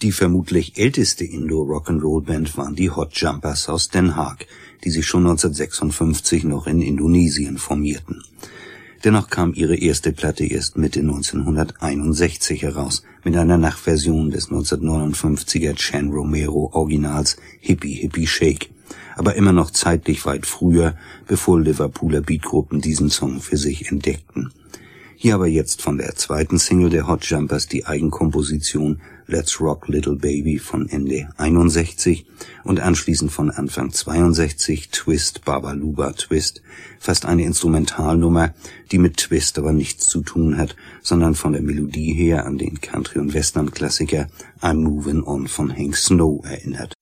Die vermutlich älteste Indo-Rock'n'Roll-Band waren die Hot Jumpers aus Den Haag, die sich schon 1956 noch in Indonesien formierten. Dennoch kam ihre erste Platte erst Mitte 1961 heraus, mit einer Nachversion des 1959er Chan Romero Originals Hippie Hippie Shake, aber immer noch zeitlich weit früher, bevor Liverpooler Beatgruppen diesen Song für sich entdeckten. Hier aber jetzt von der zweiten Single der Hot Jumpers die Eigenkomposition Let's Rock Little Baby von Ende 61 und anschließend von Anfang 62 Twist Babaluba Twist, fast eine Instrumentalnummer, die mit Twist aber nichts zu tun hat, sondern von der Melodie her an den Country- und Western-Klassiker I'm Movin' On von Hank Snow erinnert.